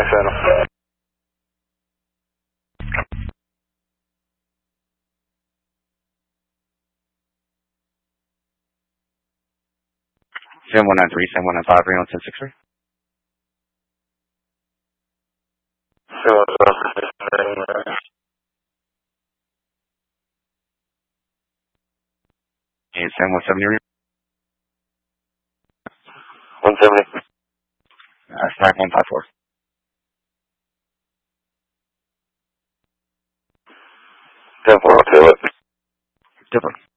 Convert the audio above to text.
Phantom. 7193, 7195, Reno 1063. 7193. And 717 Reno. 170. Stack 154. Ten four, okay, what? Different.